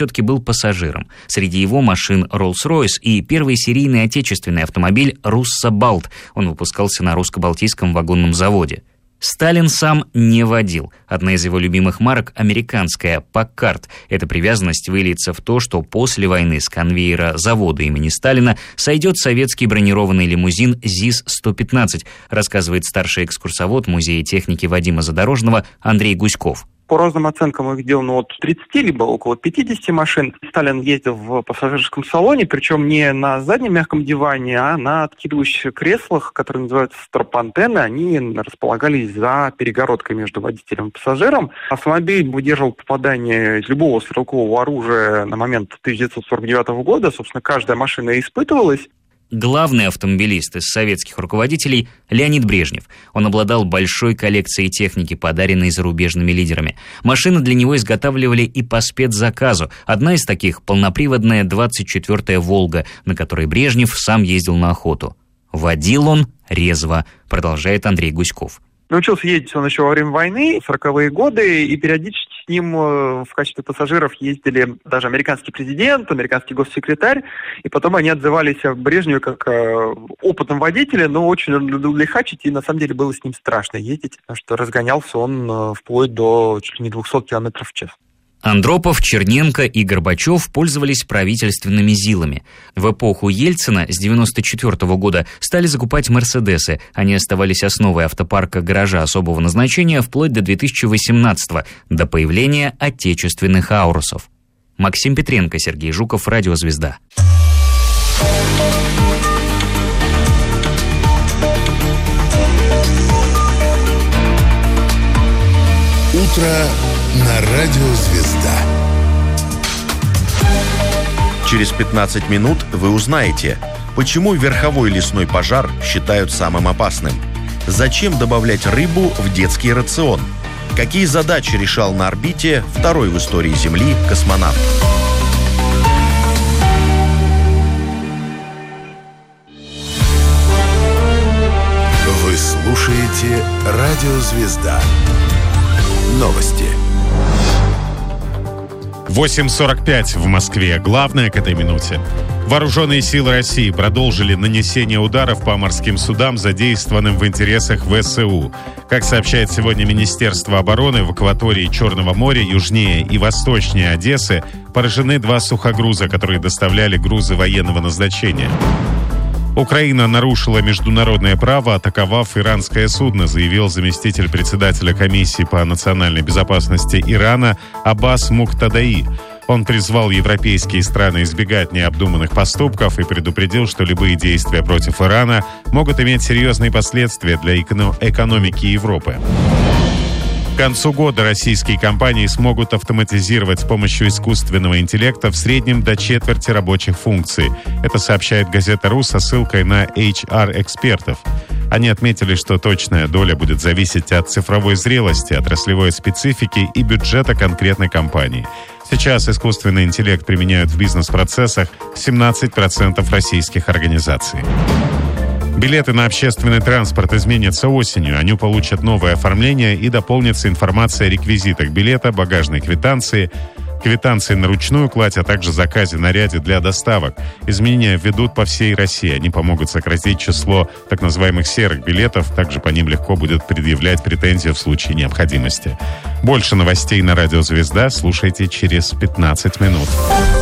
все-таки был пассажиром. Среди его машин Rolls-Royce и первый серийный отечественный автомобиль Руссо-Балт. Он выпускался на русско-балтийском вагонном заводе. Сталин сам не водил. Одна из его любимых марок – американская «Паккарт». Эта привязанность выльется в то, что после войны с конвейера завода имени Сталина сойдет советский бронированный лимузин ЗИС-115, рассказывает старший экскурсовод Музея техники Вадима Задорожного Андрей Гуськов. По разным оценкам их делано от 30 либо около 50 машин. Сталин ездил в пассажирском салоне, причем не на заднем мягком диване, а на откидывающих креслах, которые называются строп-антенны. Они располагались за перегородкой между водителем и пассажиром. Автомобиль выдерживал попадание из любого стрелкового оружия на момент 1949 года. Собственно, каждая машина испытывалась. Главный автомобилист из советских руководителей – Леонид Брежнев. Он обладал большой коллекцией техники, подаренной зарубежными лидерами. Машины для него изготавливали и по спецзаказу. Одна из таких – полноприводная 24-я «Волга», на которой Брежнев сам ездил на охоту. Водил он резво, продолжает Андрей Гуськов. Научился ездить он еще во время войны, в 40-е годы, и периодически с ним в качестве пассажиров ездили даже американский президент, американский госсекретарь, и потом они отзывались о Брежневе как опытном водителе, но очень любил лихачить, и на самом деле было с ним страшно ездить, потому что разгонялся он вплоть до чуть ли не 200 км в час. Андропов, Черненко и Горбачев пользовались правительственными ЗИЛами. В эпоху Ельцина с 1994 года стали закупать «Мерседесы». Они оставались основой автопарка гаража особого назначения вплоть до 2018-го, до появления отечественных «Аурусов». Максим Петренко, Сергей Жуков, Радиозвезда. Утро на Радио Звезда. Через 15 минут вы узнаете, почему верховой лесной пожар считают самым опасным, зачем добавлять рыбу в детский рацион, какие задачи решал на орбите второй в истории Земли космонавт. Вы слушаете Радио Звезда. Новости. 8:45 в Москве. Главное к этой минуте. Вооруженные силы России продолжили нанесение ударов по морским судам, задействованным в интересах ВСУ. Как сообщает сегодня Министерство обороны, в акватории Черного моря, южнее и восточнее Одессы, поражены 2 сухогруза, которые доставляли грузы военного назначения. Украина нарушила международное право, атаковав иранское судно, заявил заместитель председателя комиссии по национальной безопасности Ирана Аббас Муктадаи. Он призвал европейские страны избегать необдуманных поступков и предупредил, что любые действия против Ирана могут иметь серьезные последствия для экономики Европы. К концу года российские компании смогут автоматизировать с помощью искусственного интеллекта в среднем до четверти рабочих функций. Это сообщает газета «Ру» со ссылкой на HR-экспертов. Они отметили, что точная доля будет зависеть от цифровой зрелости, отраслевой специфики и бюджета конкретной компании. Сейчас искусственный интеллект применяют в бизнес-процессах 17% российских организаций. Билеты на общественный транспорт изменятся осенью. Они получат новое оформление и дополнится информация о реквизитах билета, багажной квитанции на ручную кладь, а также заказе на ряде для доставок. Изменения введут по всей России. Они помогут сократить число так называемых серых билетов. Также по ним легко будет предъявлять претензии в случае необходимости. Больше новостей на Радио Звезда слушайте через 15 минут.